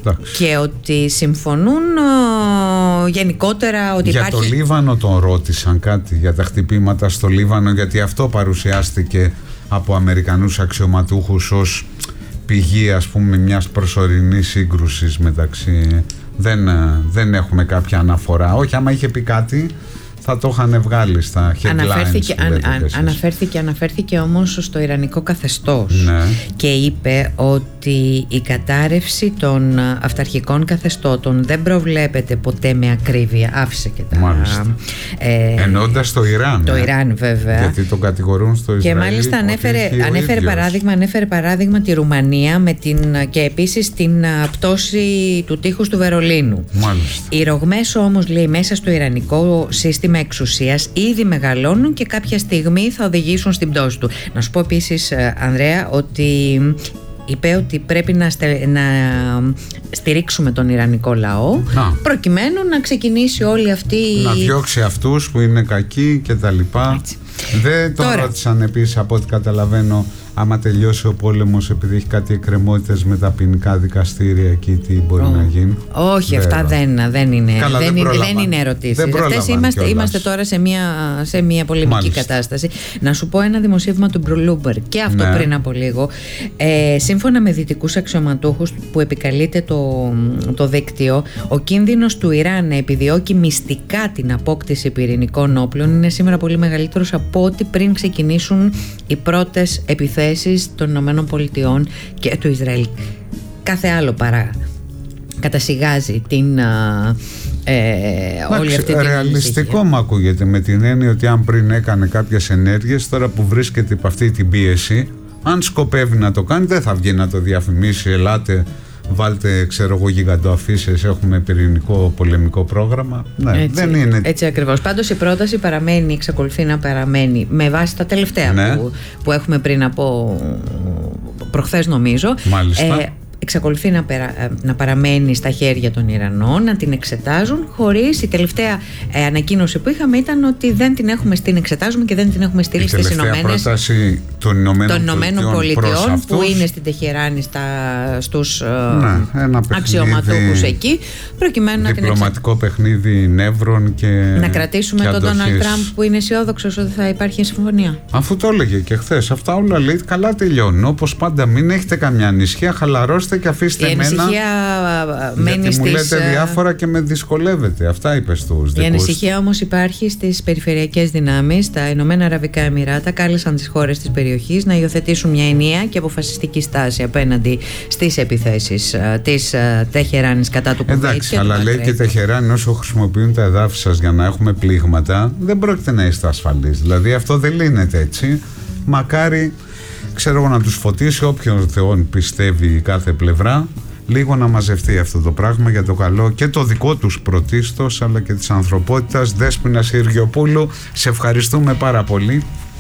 και ότι συμφωνούν γενικότερα ότι για υπάρχει... Για το Λίβανο τον ρώτησαν κάτι για τα χτυπήματα στο Λίβανο, γιατί αυτό παρουσιάστηκε από Αμερικανούς αξιωματούχους ως πηγή, ας πούμε, μιας προσωρινής σύγκρουσης μεταξύ... Δεν έχουμε κάποια αναφορά. Όχι, άμα είχε πει κάτι θα το είχαν βγάλει στα headlines. Αναφέρθηκε όμως στο ιρανικό καθεστώς, ναι. Και είπε ότι η κατάρρευση των αυταρχικών καθεστώτων δεν προβλέπεται ποτέ με ακρίβεια. Άφησε και τα... εννοώντας το Ιράν. Το Ιράν, βέβαια. Γιατί τον κατηγορούν στο Ισραήλ. Και μάλιστα ανέφερε παράδειγμα τη Ρουμανία και επίσης την πτώση του τείχους του Βερολίνου. Μάλιστα. Οι ρογμές όμως, λέει, μέσα στο ιρανικό σύστημα εξουσίας ήδη μεγαλώνουν και κάποια στιγμή θα οδηγήσουν στην πτώση του. Να σου πω επίσης, Ανδρέα, ότι είπε ότι πρέπει να στηρίξουμε τον ιρανικό λαό προκειμένου να ξεκινήσει όλη αυτή... Να διώξει αυτούς που είναι κακοί και τα λοιπά. Δεν τον ρώτησαν επίσης, από ό,τι καταλαβαίνω, άμα τελειώσει ο πόλεμος, επειδή έχει κάτι εκκρεμότητες με τα ποινικά δικαστήρια εκεί, τι μπορεί να γίνει. Όχι, αυτά δεν είναι ερωτήσεις. Αυτές είμαστε τώρα σε μια πολεμική κατάσταση. Να σου πω ένα δημοσίευμα του Bloomberg και αυτό πριν από λίγο. Σύμφωνα με δυτικούς αξιωματούχους που επικαλείται το δίκτυο, ο κίνδυνος του Ιράν να επιδιώκει μυστικά την απόκτηση πυρηνικών όπλων είναι σήμερα πολύ μεγαλύτερος από ό,τι πριν ξεκινήσουν οι πρώτες επιθέσεις των Ηνωμένων Πολιτειών και του Ισραήλ. Κάθε άλλο παρά κατασυγάζει όλη αυτή την ρεαλιστικό μου ακούγεται, με την έννοια ότι αν πριν έκανε κάποιες ενέργειες, τώρα που βρίσκεται υπό αυτή την πίεση, αν σκοπεύει να το κάνει, δεν θα βγει να το διαφημίσει. Ελάτε, βάλτε, ξέρω εγώ, γιγαντοαφίσες, έχουμε πυρηνικό πολεμικό πρόγραμμα. Ναι, έτσι, δεν είναι. Έτσι ακριβώς. Πάντως η πρόταση εξακολουθεί να παραμένει με βάση τα τελευταία που έχουμε πριν από προχθές, νομίζω. Μάλιστα. Εξακολουθεί να παραμένει στα χέρια των Ιρανών, να την εξετάζουν, χωρίς η τελευταία ανακοίνωση που είχαμε ήταν ότι δεν την έχουμε στείλει, εξετάζουμε και δεν την έχουμε στείλει στις πρόταση των Ηνωμένων Πολιτειών που είναι στην Τεχεράνη στους αξιωματούχους εκεί, προκειμένου να την διπλωματικό παιχνίδι νεύρων και να κρατήσουμε τον Ντόναλντ Τραμπ που είναι αισιόδοξος ότι θα υπάρχει συμφωνία. Αφού το έλεγε και χθες, αυτά όλα λέει καλά τελειώνουν. Όπως πάντα, μην έχετε καμιά ανησυχία, χαλαρώστε και αφήστε εμένα, γιατί μου λέτε διάφορα και με δυσκολεύεται. Αυτά είπες στους δικούς. Η ανησυχία όμως υπάρχει στις περιφερειακές δυνάμεις. Τα Ηνωμένα Αραβικά Εμιράτα κάλεσαν τις χώρες της περιοχής να υιοθετήσουν μια ενιαία και αποφασιστική στάση απέναντι στις επιθέσεις της Τεχεράνης κατά του Κουβέιτ. Εντάξει, αλλά λέει και η Τεχεράνη, όσο χρησιμοποιούν τα εδάφη σας για να έχουμε πλήγματα, δεν πρόκειται να είστε ασφαλείς. Δηλαδή αυτό δεν λύνεται έτσι. Μακάρι, ξέρω εγώ, να τους φωτίσει όποιον Θεόν πιστεύει κάθε πλευρά, λίγο να μαζευτεί αυτό το πράγμα για το καλό και το δικό τους πρωτίστως, αλλά και της ανθρωπότητας. Δέσποινα Συργιοπούλου, σε ευχαριστούμε πάρα πολύ.